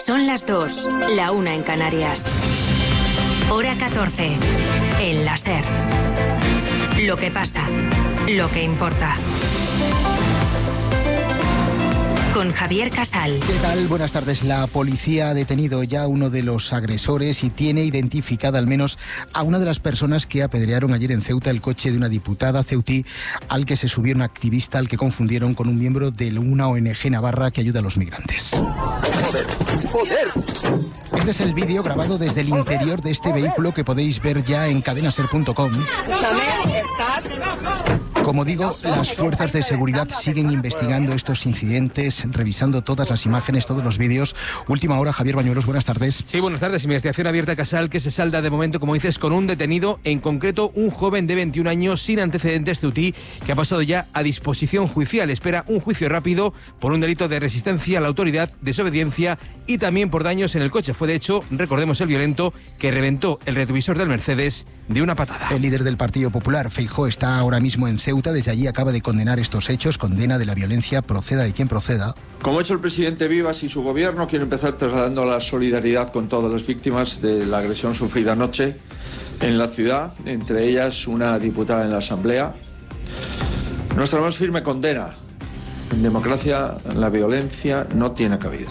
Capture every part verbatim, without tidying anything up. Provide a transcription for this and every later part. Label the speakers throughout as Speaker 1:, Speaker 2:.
Speaker 1: Son las dos, la una en Canarias. Hora catorce, en la SER. Lo que pasa, lo que importa. Con Javier Casal.
Speaker 2: ¿Qué tal? Buenas tardes. La policía ha detenido ya a uno de los agresores y tiene identificada al menos a una de las personas que apedrearon ayer en Ceuta el coche de una diputada ceutí al que se subió un activista al que confundieron con un miembro de una O N G navarra que ayuda a los migrantes. ¡Joder! ¡Joder! Este es el vídeo grabado desde el interior de este vehículo que podéis ver ya en cadenaser punto com. Como digo, las fuerzas de seguridad siguen investigando estos incidentes, revisando todas las imágenes, todos los vídeos. Última hora, Javier Bañuelos, buenas tardes.
Speaker 3: Sí, buenas tardes. Investigación abierta, Casal, que se salda de momento, como dices, con un detenido, en concreto un joven de veintiún años sin antecedentes ceutí, que ha pasado ya a disposición judicial. Espera un juicio rápido por un delito de resistencia a la autoridad, desobediencia y también por daños en el coche. Fue, de hecho, recordemos, el violento que reventó el retrovisor del Mercedes de una patada.
Speaker 2: El líder del Partido Popular, Feijóo, está ahora mismo en Ceuta. Desde allí acaba de condenar estos hechos, condena de la violencia, proceda de quien proceda.
Speaker 4: Como ha hecho el presidente Vivas y su gobierno, quiero empezar trasladando la solidaridad con todas las víctimas de la agresión sufrida anoche en la ciudad, entre ellas una diputada en la Asamblea. Nuestra más firme condena. En democracia la violencia no tiene cabida,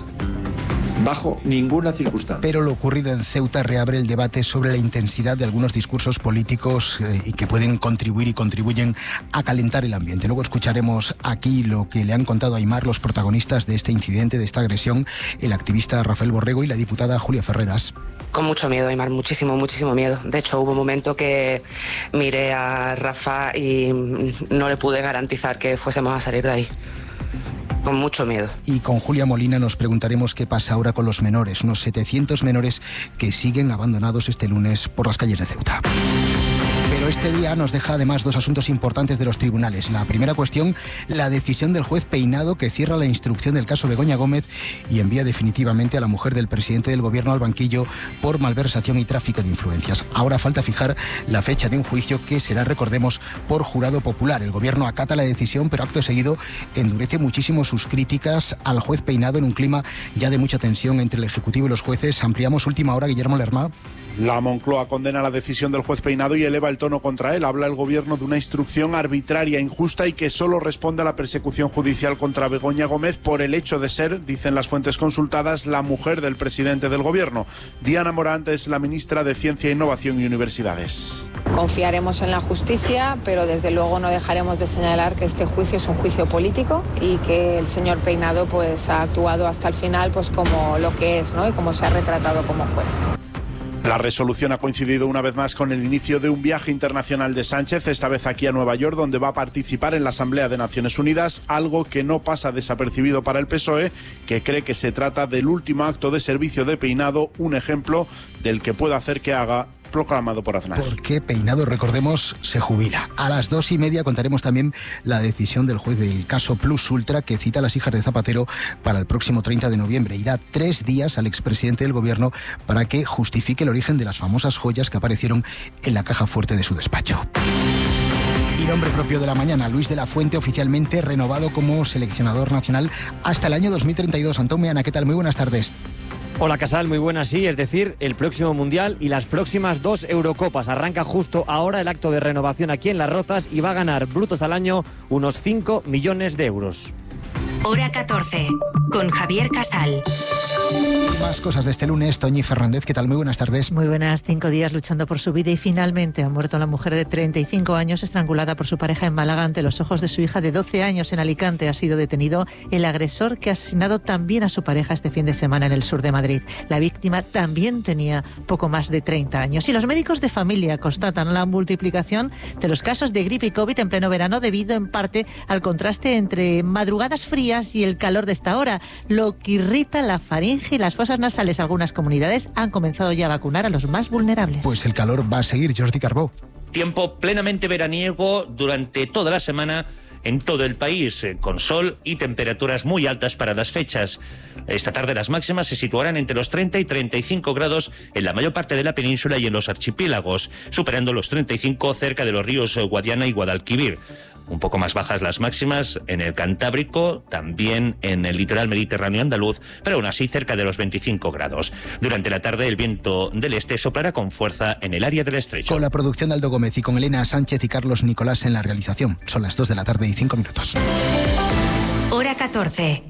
Speaker 4: bajo ninguna circunstancia.
Speaker 2: Pero lo ocurrido en Ceuta reabre el debate sobre la intensidad de algunos discursos políticos eh, y que pueden contribuir y contribuyen a calentar el ambiente. Luego escucharemos aquí lo que le han contado a Aimar los protagonistas de este incidente, de esta agresión, el activista Rafael Borrego y la diputada Julia Ferreras.
Speaker 5: Con mucho miedo, Aimar, muchísimo, muchísimo miedo. De hecho, hubo un momento que miré a Rafa y no le pude garantizar que fuésemos a salir de ahí. Con mucho miedo.
Speaker 2: Y con Julia Molina nos preguntaremos qué pasa ahora con los menores, unos setecientos menores que siguen abandonados este lunes por las calles de Ceuta. Pero este día nos deja además dos asuntos importantes de los tribunales. La primera cuestión, la decisión del juez Peinado que cierra la instrucción del caso Begoña Gómez y envía definitivamente a la mujer del presidente del gobierno al banquillo por malversación y tráfico de influencias. Ahora falta fijar la fecha de un juicio que será, recordemos, por jurado popular. El gobierno acata la decisión, pero acto seguido endurece muchísimo sus críticas al juez Peinado en un clima ya de mucha tensión entre el Ejecutivo y los jueces. Ampliamos última hora, Guillermo Lerma.
Speaker 6: La Moncloa condena la decisión del juez Peinado y eleva el tono contra él. Habla el gobierno de una instrucción arbitraria, injusta y que solo responde a la persecución judicial contra Begoña Gómez por el hecho de ser, dicen las fuentes consultadas, la mujer del presidente del gobierno. Diana Morant es la ministra de Ciencia, Innovación y Universidades.
Speaker 7: Confiaremos en la justicia, pero desde luego no dejaremos de señalar que este juicio es un juicio político y que el señor Peinado pues ha actuado hasta el final pues como lo que es, ¿no? Y como se ha retratado como juez.
Speaker 6: La resolución ha coincidido una vez más con el inicio de un viaje internacional de Sánchez, esta vez aquí a Nueva York, donde va a participar en la Asamblea de Naciones Unidas, algo que no pasa desapercibido para el P S O E, que cree que se trata del último acto de servicio de Peinado, un ejemplo del que puede hacer que haga, proclamado por Aznar.
Speaker 2: Porque Peinado, recordemos, se jubila. A las dos y media contaremos también la decisión del juez del caso Plus Ultra que cita a las hijas de Zapatero para el próximo treinta de noviembre y da tres días al expresidente del gobierno para que justifique el origen de las famosas joyas que aparecieron en la caja fuerte de su despacho. Y nombre propio de la mañana, Luis de la Fuente, oficialmente renovado como seleccionador nacional hasta el año dos mil treinta y dos. Antón Meana, ¿qué tal? Muy buenas tardes.
Speaker 8: Hola Casal, muy buenas, sí, es decir, el próximo Mundial y las próximas dos Eurocopas. Arranca justo ahora el acto de renovación aquí en Las Rozas y va a ganar brutos al año unos cinco millones de euros.
Speaker 1: Hora catorce, con Javier Casal.
Speaker 2: Más cosas de este lunes. Toñi Fernández, ¿qué tal? Muy buenas tardes.
Speaker 9: Muy buenas. Cinco días luchando por su vida y finalmente ha muerto la mujer de treinta y cinco años estrangulada por su pareja en Málaga ante los ojos de su hija de doce años en Alicante. Ha sido detenido el agresor que ha asesinado también a su pareja este fin de semana en el sur de Madrid. La víctima también tenía poco más de treinta años. Y los médicos de familia constatan la multiplicación de los casos de gripe y COVID en pleno verano debido en parte al contraste entre madrugadas frías y el calor de esta hora, lo que irrita la faringe y las fosas nasales. Algunas comunidades han comenzado ya a vacunar a los más vulnerables.
Speaker 2: Pues el calor va a seguir, Jordi Carbó.
Speaker 10: Tiempo plenamente veraniego durante toda la semana en todo el país, con sol y temperaturas muy altas para las fechas. Esta tarde las máximas se situarán entre los treinta y treinta y cinco grados en la mayor parte de la península y en los archipiélagos, superando los treinta y cinco cerca de los ríos Guadiana y Guadalquivir. un poco más bajas las máximas en el Cantábrico, también en el litoral mediterráneo andaluz, pero aún así cerca de los veinticinco grados. Durante la tarde el viento del este soplará con fuerza en el área del estrecho.
Speaker 2: Con la producción de Aldo Gómez y con Elena Sánchez y Carlos Nicolás en la realización. Son las dos de la tarde y cinco minutos.
Speaker 1: Hora catorce.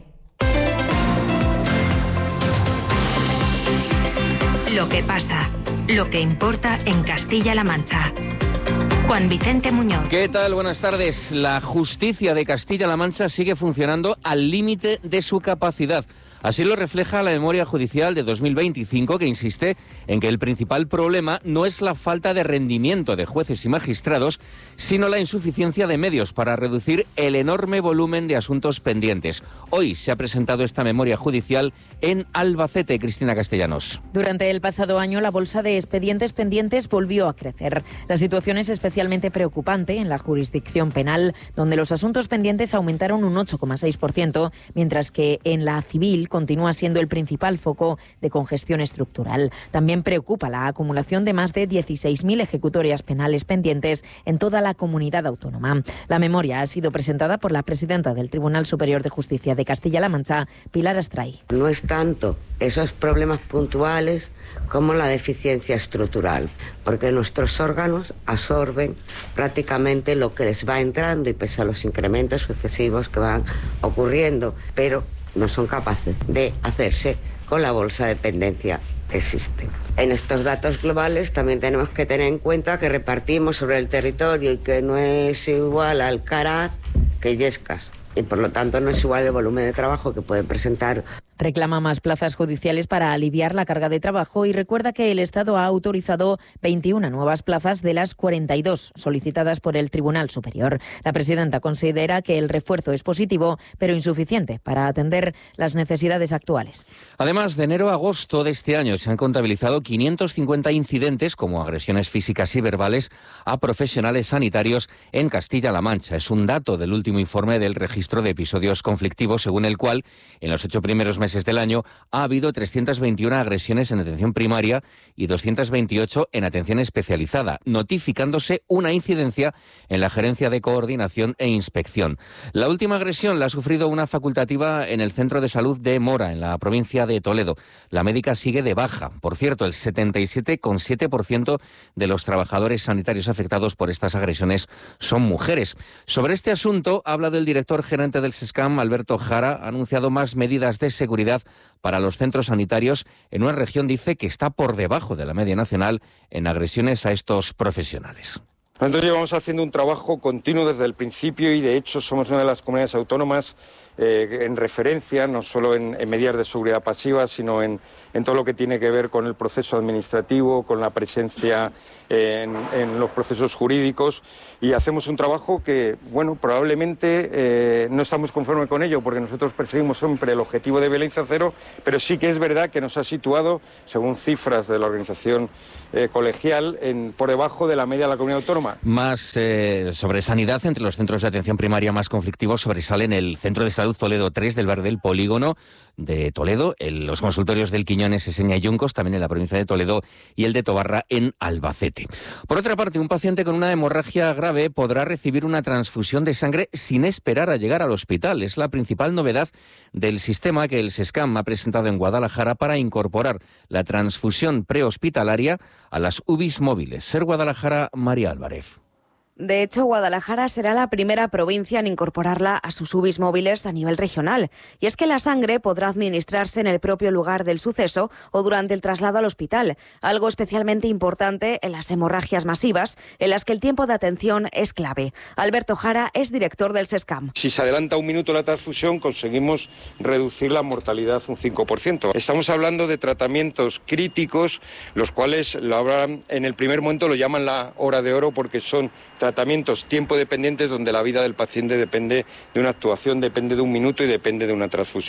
Speaker 1: Lo que pasa, lo que importa en Castilla-La Mancha. Juan Vicente Muñoz.
Speaker 11: ¿Qué tal? Buenas tardes. La justicia de Castilla-La Mancha sigue funcionando al límite de su capacidad. Así lo refleja la memoria judicial de dos mil veinticinco, que insiste en que el principal problema no es la falta de rendimiento de jueces y magistrados, sino la insuficiencia de medios para reducir el enorme volumen de asuntos pendientes. Hoy se ha presentado esta memoria judicial en Albacete. Cristina Castellanos.
Speaker 12: Durante el pasado año, la bolsa de expedientes pendientes volvió a crecer. La situación es especialmente preocupante en la jurisdicción penal, donde los asuntos pendientes aumentaron un ocho coma seis por ciento, mientras que en la civil continúa siendo el principal foco de congestión estructural. También preocupa la acumulación de más de dieciséis mil ejecutorias penales pendientes en toda la comunidad autónoma. La memoria ha sido presentada por la presidenta del Tribunal Superior de Justicia de Castilla-La Mancha, Pilar Astray.
Speaker 13: No es tanto esos problemas puntuales como la deficiencia estructural, porque nuestros órganos absorben prácticamente lo que les va entrando y pese a los incrementos sucesivos que van ocurriendo, pero no son capaces de hacerse con la bolsa de pendencia que existe. En estos datos globales también tenemos que tener en cuenta que repartimos sobre el territorio y que no es igual Alcaraz que Illescas, y por lo tanto no es igual el volumen de trabajo que pueden presentar.
Speaker 12: Reclama más plazas judiciales para aliviar la carga de trabajo y recuerda que el Estado ha autorizado veintiuna nuevas plazas de las cuarenta y dos solicitadas por el Tribunal Superior. La presidenta considera que el refuerzo es positivo, pero insuficiente para atender las necesidades actuales.
Speaker 11: Además, de enero a agosto de este año se han contabilizado quinientos cincuenta incidentes como agresiones físicas y verbales a profesionales sanitarios en Castilla-La Mancha. Es un dato del último informe del registro de episodios conflictivos, según el cual en los ocho primeros meses del año ha habido trescientas veintiuna agresiones en atención primaria y doscientas veintiocho en atención especializada, notificándose una incidencia en la Gerencia de Coordinación e Inspección. La última agresión la ha sufrido una facultativa en el Centro de Salud de Mora, en la provincia de Toledo. La médica sigue de baja. Por cierto, el setenta y siete coma siete por ciento de los trabajadores sanitarios afectados por estas agresiones son mujeres. Sobre este asunto ha hablado el director gerente del SESCAM, Alberto Jara. Ha anunciado más medidas de seguridad para los centros sanitarios en una región, dice, que está por debajo de la media nacional en agresiones a estos profesionales.
Speaker 14: Nosotros llevamos haciendo un trabajo continuo desde el principio y de hecho somos una de las comunidades autónomas eh, en referencia, no solo en, en medidas de seguridad pasiva, sino en, en todo lo que tiene que ver con el proceso administrativo, con la presencia eh, en, en los procesos jurídicos, y hacemos un trabajo que, bueno, probablemente eh, no estamos conformes con ello porque nosotros perseguimos siempre el objetivo de violencia cero, pero sí que es verdad que nos ha situado, según cifras de la organización eh, colegial, en, por debajo de la media de la comunidad autónoma.
Speaker 11: Más eh, sobre sanidad, entre los centros de atención primaria más conflictivos sobresalen el Centro de Salud Toledo tres del barrio del Polígono de Toledo, el, los consultorios del Quiñones, Seseña y Yuncos, también en la provincia de Toledo, y el de Tobarra en Albacete. Por otra parte, un paciente con una hemorragia grave podrá recibir una transfusión de sangre sin esperar a llegar al hospital. Es la principal novedad del sistema que el SESCAM ha presentado en Guadalajara para incorporar la transfusión prehospitalaria a las U B Is móviles. Ser Guadalajara, María Álvarez.
Speaker 15: De hecho, Guadalajara será la primera provincia en incorporarla a sus U B Is móviles a nivel regional. Y es que la sangre podrá administrarse en el propio lugar del suceso o durante el traslado al hospital, algo especialmente importante en las hemorragias masivas, en las que el tiempo de atención es clave. Alberto Jara es director del SESCAM.
Speaker 14: Si se adelanta un minuto la transfusión, conseguimos reducir la mortalidad un cinco por ciento. Estamos hablando de tratamientos críticos, los cuales lo hablan, en el primer momento lo llaman la hora de oro porque son tratamientos tiempo dependientes donde la vida del paciente depende de una actuación, depende de un minuto y depende de una transfusión.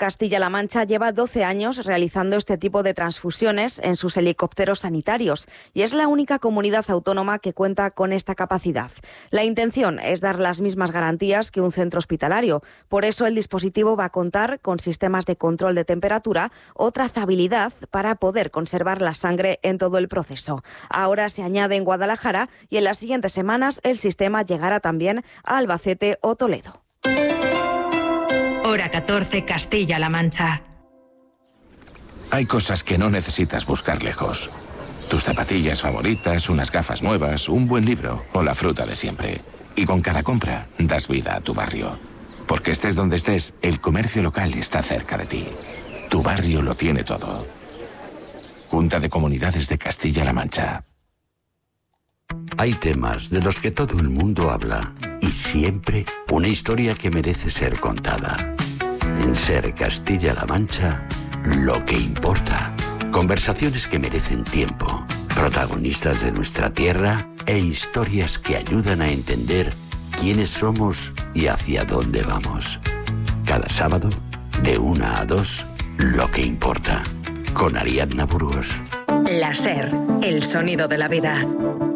Speaker 15: Castilla-La Mancha lleva doce años realizando este tipo de transfusiones en sus helicópteros sanitarios y es la única comunidad autónoma que cuenta con esta capacidad. La intención es dar las mismas garantías que un centro hospitalario. Por eso el dispositivo va a contar con sistemas de control de temperatura o trazabilidad para poder conservar la sangre en todo el proceso. Ahora se añade en Guadalajara y en las siguientes semanas el sistema llegará también a Albacete o Toledo.
Speaker 1: Hora catorce, Castilla-La Mancha.
Speaker 16: Hay cosas que no necesitas buscar lejos. Tus zapatillas favoritas, unas gafas nuevas, un buen libro o la fruta de siempre. Y con cada compra das vida a tu barrio. Porque estés donde estés, el comercio local está cerca de ti. Tu barrio lo tiene todo. Junta de Comunidades de Castilla-La Mancha.
Speaker 17: Hay temas de los que todo el mundo habla y siempre una historia que merece ser contada. En Ser Castilla-La Mancha, lo que importa. Conversaciones que merecen tiempo, protagonistas de nuestra tierra e historias que ayudan a entender quiénes somos y hacia dónde vamos. Cada sábado, de una a dos, lo que importa. Con Ariadna Burgos.
Speaker 1: La SER, el sonido de la vida.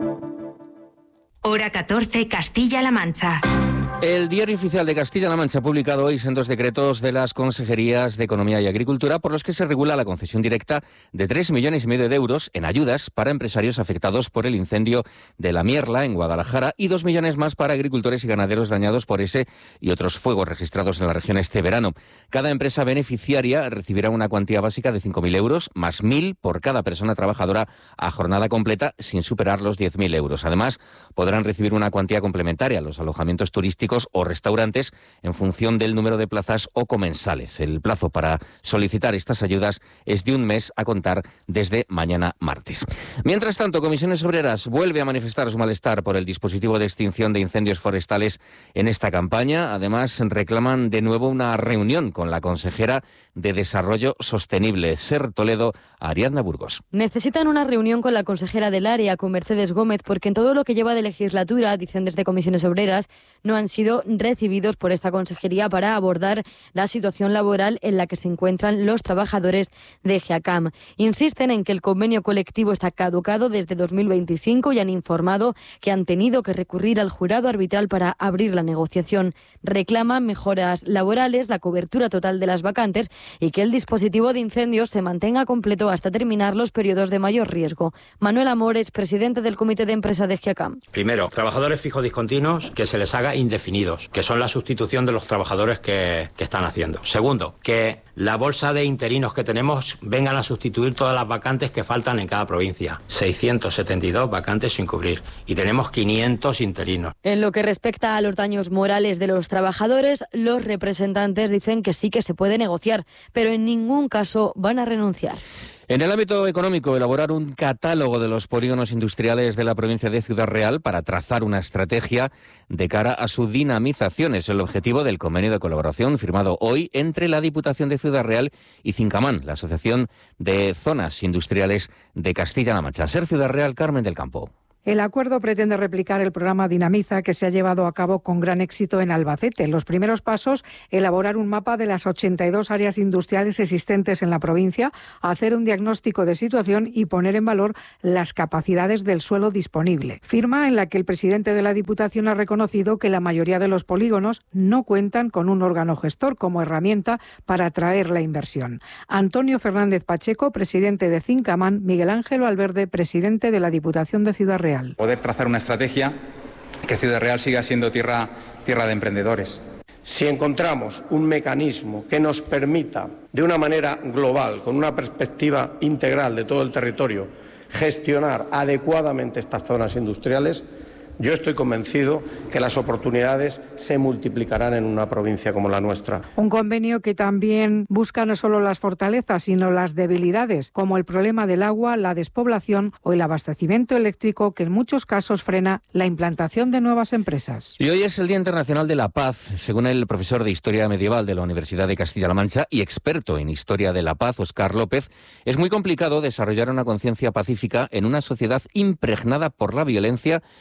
Speaker 1: Hora catorce, Castilla-La Mancha.
Speaker 11: El Diario Oficial de Castilla-La Mancha ha publicado hoy sendos decretos de las consejerías de Economía y Agricultura por los que se regula la concesión directa de tres millones y medio de euros en ayudas para empresarios afectados por el incendio de La Mierla en Guadalajara y dos millones más para agricultores y ganaderos dañados por ese y otros fuegos registrados en la región este verano. Cada empresa beneficiaria recibirá una cuantía básica de cinco mil euros más mil por cada persona trabajadora a jornada completa sin superar los diez mil euros. Además, podrán recibir una cuantía complementaria a los alojamientos turísticos o restaurantes en función del número de plazas o comensales. El plazo para solicitar estas ayudas es de un mes a contar desde mañana martes. Mientras tanto, Comisiones Obreras vuelve a manifestar su malestar por el dispositivo de extinción de incendios forestales en esta campaña. Además, reclaman de nuevo una reunión con la consejera de Desarrollo Sostenible, SER Toledo, Ariadna Burgos.
Speaker 18: Necesitan una reunión con la consejera del área, con Mercedes Gómez, porque en todo lo que lleva de legislatura, dicen desde Comisiones Obreras, no han sido recibidos por esta consejería para abordar la situación laboral en la que se encuentran los trabajadores de GEACAM. Insisten en que el convenio colectivo está caducado desde dos mil veinticinco y han informado que han tenido que recurrir al jurado arbitral para abrir la negociación. Reclaman mejoras laborales, la cobertura total de las vacantes y que el dispositivo de incendios se mantenga completo hasta terminar los periodos de mayor riesgo. Manuel Amores, presidente del Comité de Empresa de GEACAM.
Speaker 19: Primero, trabajadores fijos discontinuos que se les haga indefinidos, que son la sustitución de los trabajadores que, que están haciendo. Segundo, que la bolsa de interinos que tenemos vengan a sustituir todas las vacantes que faltan en cada provincia. seiscientos setenta y dos vacantes sin cubrir y tenemos quinientos interinos.
Speaker 18: En lo que respecta a los daños morales de los trabajadores, los representantes dicen que sí que se puede negociar, pero en ningún caso van a renunciar.
Speaker 11: En el ámbito económico, elaborar un catálogo de los polígonos industriales de la provincia de Ciudad Real para trazar una estrategia de cara a su dinamización es el objetivo del convenio de colaboración firmado hoy entre la Diputación de Ciudad Real y Cincaman, la Asociación de Zonas Industriales de Castilla-La Mancha. SER Ciudad Real, Carmen del Campo.
Speaker 20: El acuerdo pretende replicar el programa Dinamiza que se ha llevado a cabo con gran éxito en Albacete. Los primeros pasos, elaborar un mapa de las ochenta y dos áreas industriales existentes en la provincia, hacer un diagnóstico de situación y poner en valor las capacidades del suelo disponible. Firma en la que el presidente de la Diputación ha reconocido que la mayoría de los polígonos no cuentan con un órgano gestor como herramienta para atraer la inversión. Antonio Fernández Pacheco, presidente de Cincaman, Miguel Ángel Valverde, presidente de la Diputación de Ciudad Real.
Speaker 21: Poder trazar una estrategia que Ciudad Real siga siendo tierra, tierra de emprendedores.
Speaker 22: Si encontramos un mecanismo que nos permita, de una manera global, con una perspectiva integral de todo el territorio, gestionar adecuadamente estas zonas industriales, yo estoy convencido que las oportunidades se multiplicarán en una provincia como la nuestra.
Speaker 20: Un convenio que también busca no solo las fortalezas, sino las debilidades, como el problema del agua, la despoblación o el abastecimiento eléctrico, que en muchos casos frena la implantación de nuevas empresas.
Speaker 11: Y hoy es el Día Internacional de la Paz. Según el profesor de Historia Medieval de la Universidad de Castilla-La Mancha y experto en Historia de la Paz, Óscar López, es muy complicado desarrollar una conciencia pacífica en una sociedad impregnada por la violencia en todo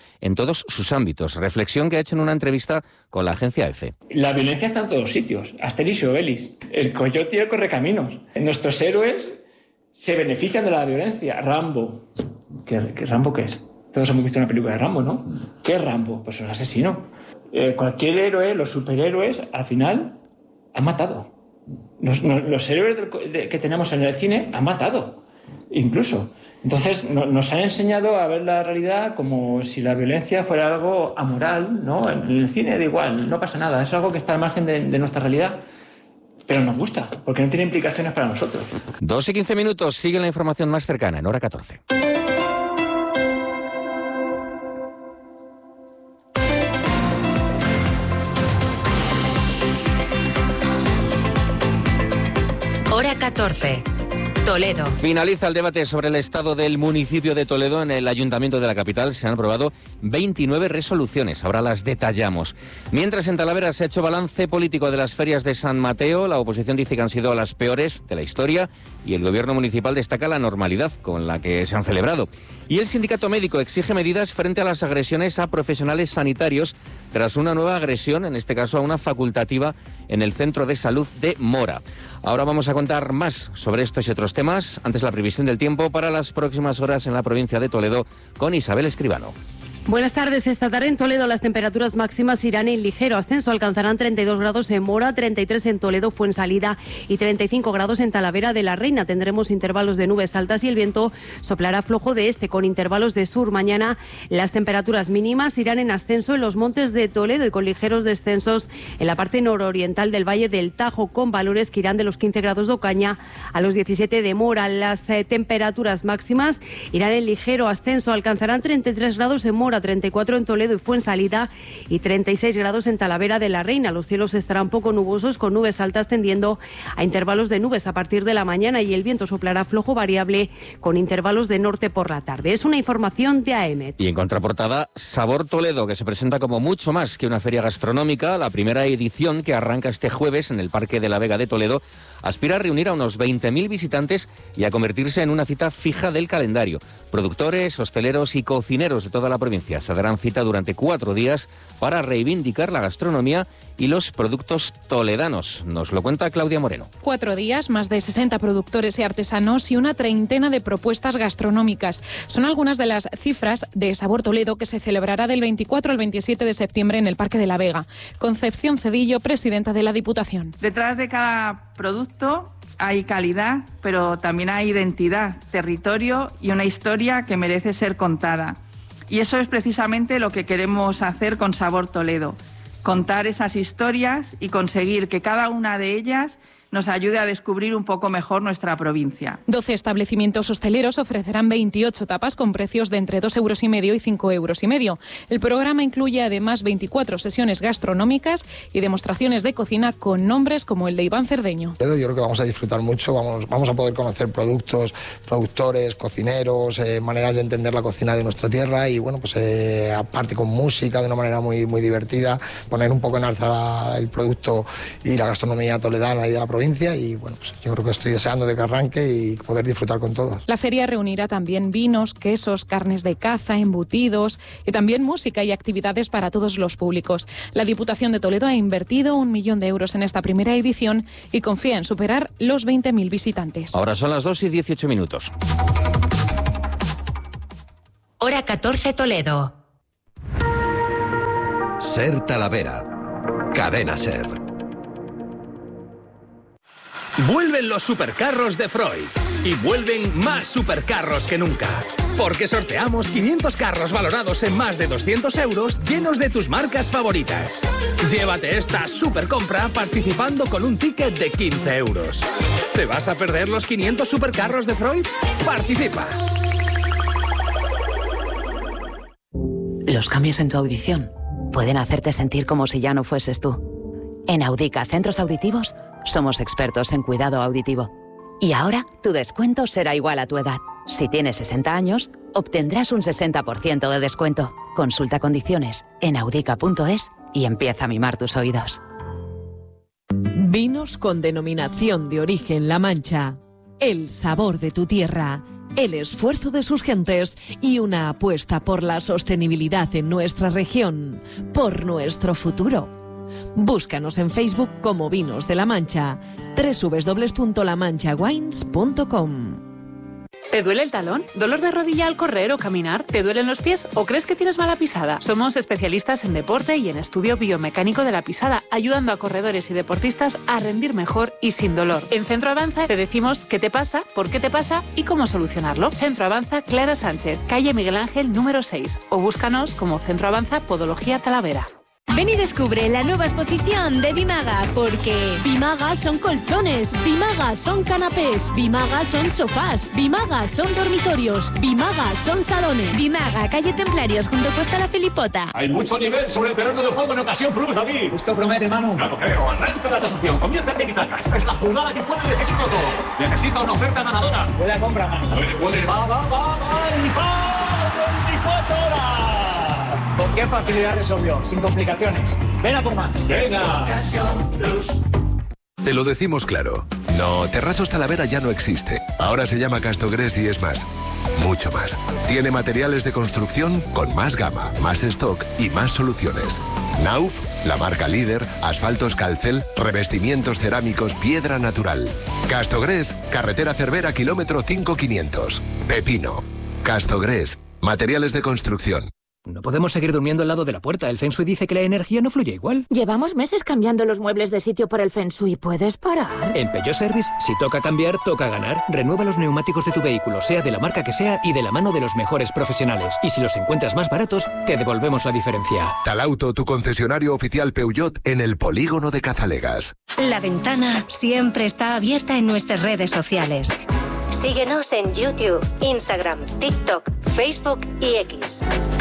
Speaker 11: todos sus ámbitos. Reflexión que ha hecho en una entrevista con la agencia EFE.
Speaker 3: La violencia está en todos sitios, Asterix y Obelix, el coyote y el correcaminos. Nuestros héroes se benefician de la violencia. Rambo, ¿qué, qué Rambo qué es? Todos hemos visto una película de Rambo, ¿no? ¿Qué es Rambo? Pues un asesino. Eh, cualquier héroe, los superhéroes, al final han matado. Los, los, los héroes del, de, que tenemos en el cine han matado, incluso. Entonces no, nos han enseñado a ver la realidad como si la violencia fuera algo amoral, ¿no? En el cine da igual, no pasa nada, es algo que está al margen de, de nuestra realidad. Pero nos gusta, porque no tiene implicaciones para nosotros.
Speaker 11: dos y quince minutos, sigue la información más cercana en Hora catorce.
Speaker 1: Hora catorce. Toledo.
Speaker 11: Finaliza el debate sobre el estado del municipio de Toledo. En el ayuntamiento de la capital se han aprobado veintinueve resoluciones. Ahora las detallamos. Mientras en Talavera se ha hecho balance político de las ferias de San Mateo, la oposición dice que han sido las peores de la historia y el gobierno municipal destaca la normalidad con la que se han celebrado. Y el sindicato médico exige medidas frente a las agresiones a profesionales sanitarios tras una nueva agresión, en este caso a una facultativa en el centro de salud de Mora. Ahora vamos a contar más sobre estos y otros temas. Antes la previsión del tiempo para las próximas horas en la provincia de Toledo con Isabel Escribano.
Speaker 4: Buenas tardes. Esta tarde en Toledo las temperaturas máximas irán en ligero ascenso. Alcanzarán treinta y dos grados en Mora, treinta y tres en Toledo, Fuensalida y treinta y cinco grados en Talavera de la Reina. Tendremos intervalos de nubes altas y el viento soplará flojo de este con intervalos de sur. Mañana las temperaturas mínimas irán en ascenso en los montes de Toledo y con ligeros descensos en la parte nororiental del Valle del Tajo, con valores que irán de los quince grados de Ocaña a los diecisiete de Mora. Las eh, temperaturas máximas irán en ligero ascenso. Alcanzarán treinta y tres grados en Mora, treinta y cuatro en Toledo y Fuensalida y treinta y seis grados en Talavera de la Reina. Los cielos estarán poco nubosos con nubes altas tendiendo a intervalos de nubes a partir de la mañana y el viento soplará flojo variable con intervalos de norte por la tarde. Es una información de A E M E T.
Speaker 11: Y en contraportada, Sabor Toledo, que se presenta como mucho más que una feria gastronómica. La primera edición, que arranca este jueves en el Parque de la Vega de Toledo, aspira a reunir a unos veinte mil visitantes y a convertirse en una cita fija del calendario. Productores, hosteleros y cocineros de toda la provincia se darán cita durante cuatro días para reivindicar la gastronomía y los productos toledanos. Nos lo cuenta Claudia Moreno.
Speaker 23: Cuatro días, más de sesenta productores y artesanos y una treintena de propuestas gastronómicas. Son algunas de las cifras de Sabor Toledo, que se celebrará del veinticuatro al veintisiete de septiembre en el Parque de la Vega. Concepción Cedillo, presidenta de la Diputación.
Speaker 24: Detrás de cada producto hay calidad, pero también hay identidad, territorio y una historia que merece ser contada. Y eso es precisamente lo que queremos hacer con Sabor Toledo. Contar esas historias y conseguir que cada una de ellas nos ayude a descubrir un poco mejor nuestra provincia.
Speaker 23: doce establecimientos hosteleros ofrecerán veintiocho tapas con precios de entre dos euros y medio y cinco euros y medio. El programa incluye además veinticuatro sesiones gastronómicas y demostraciones de cocina con nombres como el de Iván Cerdeño.
Speaker 25: Yo creo que vamos a disfrutar mucho, vamos, vamos a poder conocer productos, productores, cocineros, eh, maneras de entender la cocina de nuestra tierra y bueno, pues eh, aparte con música de una manera muy, muy divertida, poner un poco en alza el producto y la gastronomía toledana y de la provincia. Y bueno, pues yo creo que estoy deseando de que arranque y poder disfrutar con todos.
Speaker 23: La feria reunirá también vinos, quesos, carnes de caza, embutidos y también música y actividades para todos los públicos. La Diputación de Toledo ha invertido un millón de euros en esta primera edición y confía en superar los veinte mil visitantes.
Speaker 11: Ahora son las dos y dieciocho minutos.
Speaker 1: Hora catorce Toledo.
Speaker 26: Ser Talavera. Cadena Ser. Vuelven los supercarros de Freud y vuelven más supercarros que nunca, porque sorteamos quinientos carros valorados en más de doscientos euros llenos de tus marcas favoritas. Llévate esta supercompra participando con un ticket de quince euros. ¿Te vas a perder los quinientos supercarros de Freud? ¡Participa!
Speaker 27: Los cambios en tu audición pueden hacerte sentir como si ya no fueses tú. En Audica Centros Auditivos somos expertos en cuidado auditivo. Y ahora tu descuento será igual a tu edad. Si tienes sesenta años, obtendrás un sesenta por ciento de descuento. Consulta condiciones en audica punto es y empieza a mimar tus oídos.
Speaker 28: Vinos con denominación de origen La Mancha. El sabor de tu tierra.
Speaker 2: el esfuerzo de sus gentes y una apuesta por la sostenibilidad en nuestra región, por nuestro futuro. Búscanos en Facebook como Vinos de la Mancha, doble u doble u doble u punto la mancha wines punto com.
Speaker 5: ¿Te duele el talón? ¿Dolor de rodilla al correr o caminar? ¿Te duelen los pies o crees que tienes mala pisada? Somos especialistas en deporte y en estudio biomecánico de la pisada, ayudando a corredores y deportistas a rendir mejor y sin dolor. En Centro Avanza te decimos qué te pasa, por qué te pasa y cómo solucionarlo. Centro Avanza Clara Sánchez, calle Miguel Ángel número seis, o búscanos como Centro Avanza Podología Talavera.
Speaker 6: Ven y descubre la nueva exposición de Bimaga, porque Bimaga son colchones, Bimaga son canapés, Bimaga son sofás, Bimaga son dormitorios, Bimaga son salones. Bimaga, calle Templarios, junto a Costa La Felipota.
Speaker 7: Hay mucho nivel sobre el terreno de juego en Ocasión Plus, David.
Speaker 8: Esto promete, Manu.
Speaker 7: No lo creo. Arranca la transacción. Comienza el tiki-taka. Esta es la jugada que puede decidirlo todo. Necesita una oferta ganadora.
Speaker 8: Huele a compra, Manu.
Speaker 7: Huele, huele, va, va, va, va. ¡Y va! veinticuatro horas!
Speaker 8: ¿Con qué facilidad resolvió? Sin complicaciones. Ven a por más.
Speaker 7: Venga.
Speaker 9: Te lo decimos claro. No, Terrazos Talavera ya no existe. Ahora se llama Castogres y es más. Mucho más. Tiene materiales de construcción con más gama, más stock y más soluciones. Nauf, la marca líder, asfaltos Calcel, revestimientos cerámicos piedra natural. Castogres, carretera Cervera, kilómetro cinco mil quinientos. Pepino. Castogres, materiales de construcción.
Speaker 10: No podemos seguir durmiendo al lado de la puerta. El Feng Shui dice que la energía no fluye igual.
Speaker 28: Llevamos meses cambiando los muebles de sitio por el Feng Shui. ¿Puedes parar?
Speaker 10: En Peugeot Service, si toca cambiar, toca ganar. Renueva los neumáticos de tu vehículo, sea de la marca que sea y de la mano de los mejores profesionales. Y si los encuentras más baratos, te devolvemos la diferencia.
Speaker 9: Talauto, tu concesionario oficial Peugeot en el polígono de Cazalegas.
Speaker 29: La ventana siempre está abierta en nuestras redes sociales. Síguenos en YouTube, Instagram, TikTok, Facebook y X.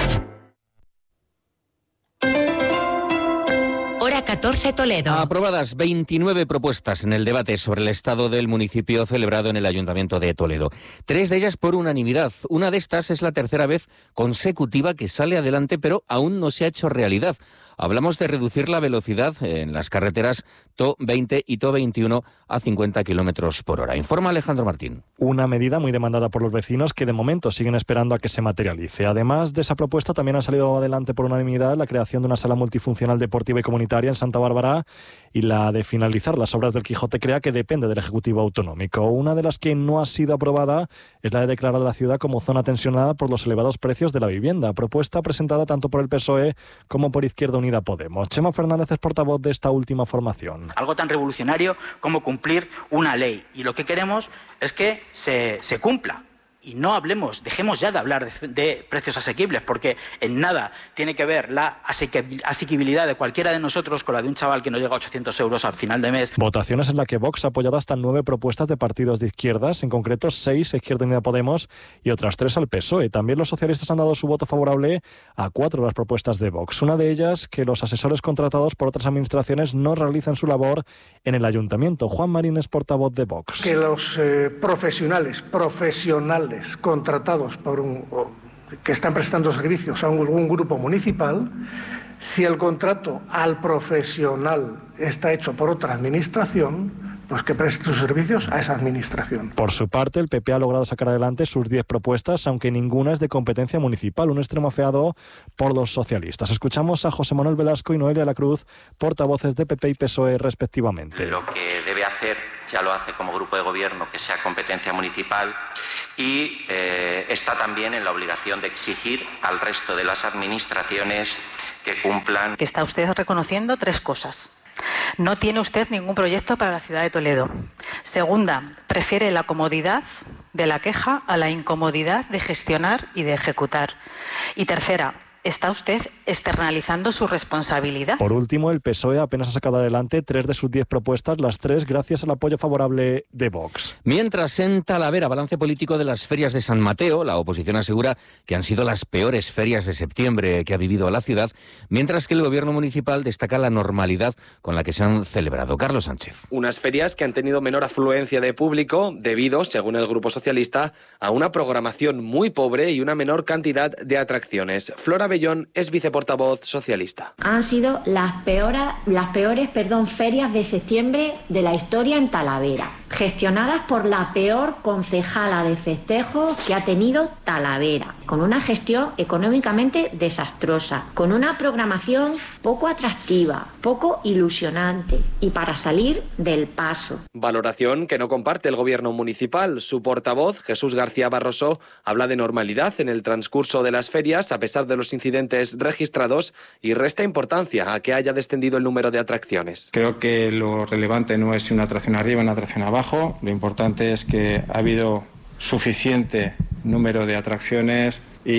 Speaker 1: Hora catorce Toledo.
Speaker 11: Aprobadas veintinueve propuestas en el debate sobre el estado del municipio celebrado en el Ayuntamiento de Toledo. Tres de ellas por unanimidad. Una de estas es la tercera vez consecutiva que sale adelante, pero aún no se ha hecho realidad. Hablamos de reducir la velocidad en las carreteras T O veinte y T O veintiuno a cincuenta kilómetros por hora. Informa Alejandro Martín.
Speaker 30: Una medida muy demandada por los vecinos que de momento siguen esperando a que se materialice. Además de esa propuesta, también ha salido adelante por unanimidad la creación de una sala multifuncional deportiva y comunitaria en Santa Bárbara y la de finalizar las obras del Quijote Crea, que depende del Ejecutivo Autonómico. Una de las que no ha sido aprobada es la de declarar a la ciudad como zona tensionada por los elevados precios de la vivienda, propuesta presentada tanto por el P S O E como por Izquierda Unida Podemos. Chema Fernández es portavoz de esta última formación.
Speaker 31: Algo tan revolucionario como cumplir una ley. Y lo que queremos es que se, se cumpla. Y no hablemos, dejemos ya de hablar de, de precios asequibles, porque en nada tiene que ver la asequibilidad de cualquiera de nosotros con la de un chaval que no llega a ochocientos euros al final de mes.
Speaker 30: Votaciones en la que Vox ha apoyado hasta nueve propuestas de partidos de izquierdas, en concreto seis a Izquierda Unida Podemos y otras tres al P S O E. También los socialistas han dado su voto favorable a cuatro de las propuestas de Vox. Una de ellas, que los asesores contratados por otras administraciones no realicen su labor en el ayuntamiento. Juan Marín es portavoz de Vox.
Speaker 32: Que los eh, profesionales, profesionales, contratados por un, que están prestando servicios a un, un grupo municipal, si el contrato al profesional está hecho por otra administración, pues que preste sus servicios a esa administración.
Speaker 30: Por su parte, el P P ha logrado sacar adelante sus diez propuestas, aunque ninguna es de competencia municipal, un extremo afeado por los socialistas. Escuchamos a José Manuel Velasco y Noelia La Cruz, portavoces de P P y P S O E respectivamente.
Speaker 33: Lo que debe hacer, ya lo hace como grupo de gobierno, que sea competencia municipal, y eh, está también en la obligación de exigir al resto de las administraciones que cumplan.
Speaker 34: Que está usted reconociendo tres cosas. No tiene usted ningún proyecto para la ciudad de Toledo. Segunda, prefiere la comodidad de la queja a la incomodidad de gestionar y de ejecutar. Y tercera, ¿está usted externalizando su responsabilidad?
Speaker 30: Por último, el P S O E apenas ha sacado adelante tres de sus diez propuestas, las tres gracias al apoyo favorable de Vox.
Speaker 11: Mientras en Talavera, balance político de las ferias de San Mateo, la oposición asegura que han sido las peores ferias de septiembre que ha vivido la ciudad, mientras que el gobierno municipal destaca la normalidad con la que se han celebrado. Carlos Sánchez.
Speaker 35: Unas ferias que han tenido menor afluencia de público debido, según el Grupo Socialista, a una programación muy pobre y una menor cantidad de atracciones. Flora Abellón es viceportavoz socialista.
Speaker 28: Han sido las peores, las peores perdón, ferias de septiembre de la historia en Talavera, gestionadas por la peor concejala de festejos que ha tenido Talavera, con una gestión económicamente desastrosa, con una programación poco atractiva, poco ilusionante y para salir del paso.
Speaker 35: Valoración que no comparte el gobierno municipal. Su portavoz, Jesús García Barroso, habla de normalidad en el transcurso de las ferias a pesar de los incidentes registrados y resta importancia a que haya descendido el número de atracciones.
Speaker 3: Creo que lo relevante no es si una atracción arriba o una atracción abajo, lo importante es que ha habido suficiente número de atracciones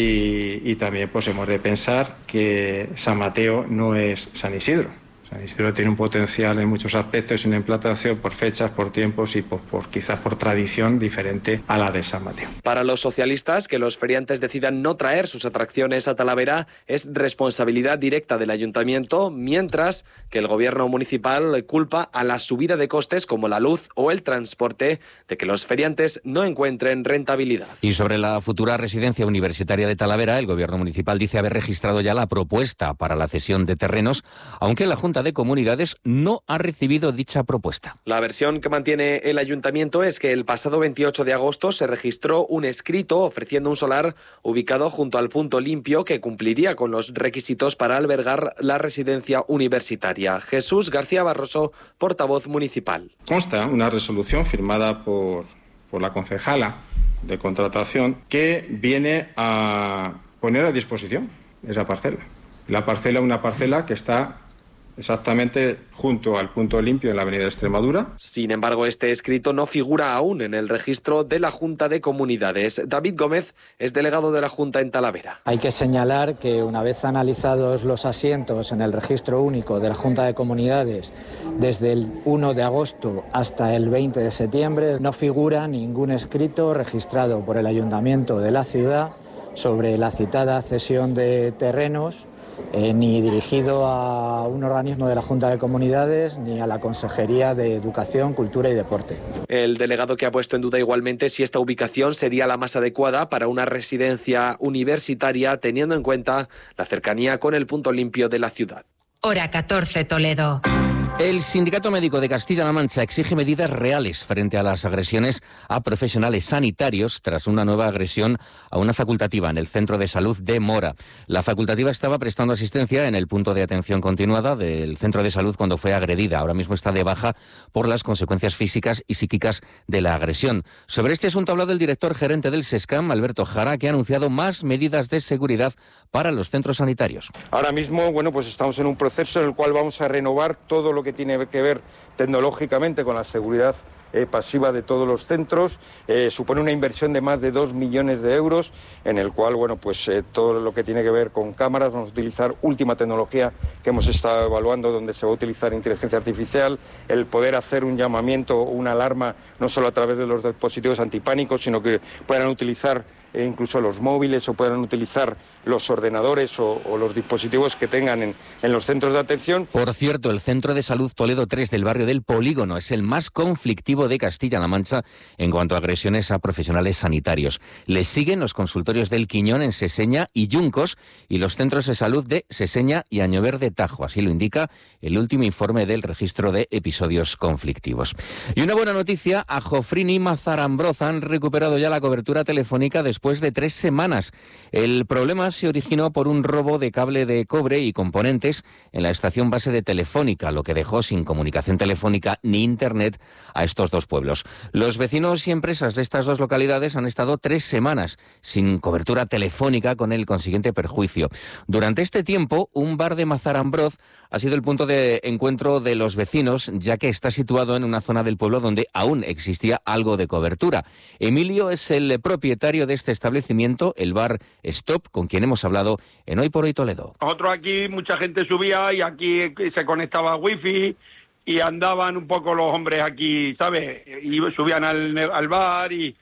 Speaker 3: y, y también pues hemos de pensar que San Mateo no es San Isidro. San Isidro tiene un potencial en muchos aspectos y una implantación por fechas, por tiempos y por, por quizás por tradición diferente a la de San Mateo.
Speaker 35: Para los socialistas, que los feriantes decidan no traer sus atracciones a Talavera es responsabilidad directa del ayuntamiento, mientras que el gobierno municipal culpa a la subida de costes como la luz o el transporte de que los feriantes no encuentren rentabilidad.
Speaker 11: Y sobre la futura residencia universitaria de Talavera, el gobierno municipal dice haber registrado ya la propuesta para la cesión de terrenos, aunque la Junta de Comunidades no ha recibido dicha propuesta.
Speaker 35: La versión que mantiene el ayuntamiento es que el pasado veintiocho de agosto se registró un escrito ofreciendo un solar ubicado junto al punto limpio que cumpliría con los requisitos para albergar la residencia universitaria. Jesús García Barroso, portavoz municipal.
Speaker 3: Consta una resolución firmada por, por la concejala de contratación que viene a poner a disposición esa parcela. La parcela, una parcela que está exactamente junto al punto limpio en la avenida Extremadura.
Speaker 35: Sin embargo, este escrito no figura aún en el registro de la Junta de Comunidades. David Gómez es delegado de la Junta en Talavera.
Speaker 4: Hay que señalar que una vez analizados los asientos en el registro único de la Junta de Comunidades desde el uno de agosto hasta el veinte de septiembre, no figura ningún escrito registrado por el Ayuntamiento de la ciudad sobre la citada cesión de terrenos, Eh, ni dirigido a un organismo de la Junta de Comunidades ni a la Consejería de Educación, Cultura y Deporte.
Speaker 35: El delegado que ha puesto en duda igualmente si esta ubicación sería la más adecuada para una residencia universitaria, teniendo en cuenta la cercanía con el punto limpio de la ciudad.
Speaker 1: Hora catorce, Toledo.
Speaker 11: El Sindicato Médico de Castilla-La Mancha exige medidas reales frente a las agresiones a profesionales sanitarios tras una nueva agresión a una facultativa en el Centro de Salud de Mora. La facultativa estaba prestando asistencia en el punto de atención continuada del Centro de Salud cuando fue agredida. Ahora mismo está de baja por las consecuencias físicas y psíquicas de la agresión. Sobre este asunto ha hablado el director gerente del SESCAM, Alberto Jara, que ha anunciado más medidas de seguridad para los centros sanitarios.
Speaker 12: Ahora mismo, bueno, pues estamos en un proceso en el cual vamos a renovar todo lo que tiene que ver tecnológicamente con la seguridad eh, pasiva de todos los centros. Eh, supone una inversión de más de dos millones de euros, en el cual, bueno, pues eh, todo lo que tiene que ver con cámaras, vamos a utilizar última tecnología que hemos estado evaluando, donde se va a utilizar inteligencia artificial, el poder hacer un llamamiento o una alarma, no solo a través de los dispositivos antipánicos, sino que puedan utilizar e incluso los móviles o puedan utilizar los ordenadores o, o los dispositivos que tengan en, en los centros de atención.
Speaker 11: Por cierto, el Centro de Salud Toledo tres del barrio del Polígono es el más conflictivo de Castilla-La Mancha en cuanto a agresiones a profesionales sanitarios. Le siguen los consultorios del Quiñón en Seseña y Yuncos y los centros de salud de Seseña y Añover de Tajo. Así lo indica el último informe del registro de episodios conflictivos. Y una buena noticia, a Jofrín y Mazarambroz han recuperado ya la cobertura telefónica después de tres semanas. El problema se originó por un robo de cable de cobre y componentes en la estación base de Telefónica, lo que dejó sin comunicación telefónica ni internet a estos dos pueblos. Los vecinos y empresas de estas dos localidades han estado tres semanas sin cobertura telefónica, con el consiguiente perjuicio. Durante este tiempo, un bar de Mazarambroz ha sido el punto de encuentro de los vecinos, ya que está situado en una zona del pueblo donde aún existía algo de cobertura. Emilio es el propietario de este establecimiento, el bar Stop, con quien hemos hablado en Hoy por Hoy Toledo.
Speaker 13: Nosotros aquí mucha gente subía y aquí se conectaba a wifi y andaban un poco los hombres aquí, ¿sabes? Y subían al, al bar y,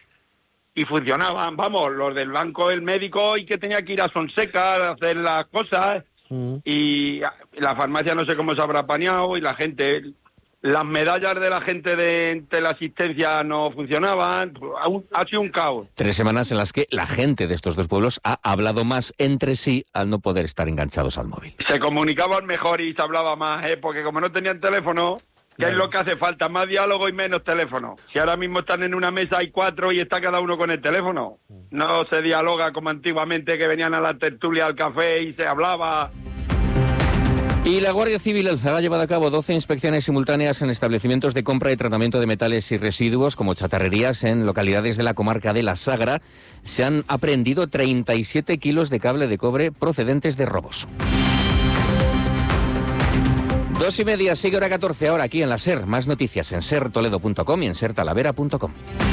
Speaker 13: y funcionaban, vamos, los del banco, el médico, y que tenía que ir a Sonseca a hacer las cosas. Mm. Y la farmacia no sé cómo se habrá apañado y la gente, las medallas de la gente de teleasistencia no funcionaban, ha, ha sido un caos.
Speaker 11: Tres semanas en las que la gente de estos dos pueblos ha hablado más entre sí al no poder estar enganchados al móvil.
Speaker 13: Se comunicaban mejor y se hablaba más, ¿eh? Porque como no tenían teléfono, que es lo que hace falta, más diálogo y menos teléfono. Si ahora mismo están en una mesa, hay cuatro y está cada uno con el teléfono. No se dialoga como antiguamente, que venían a la tertulia, al café y se hablaba.
Speaker 11: Y la Guardia Civil ha llevado a cabo doce inspecciones simultáneas en establecimientos de compra y tratamiento de metales y residuos, como chatarrerías, en localidades de la comarca de La Sagra. Se han aprehendido treinta y siete kilos de cable de cobre procedentes de robos. Dos y media, sigue hora catorce, ahora aquí en la SER. Más noticias en ser toledo punto com y en ser talavera punto com.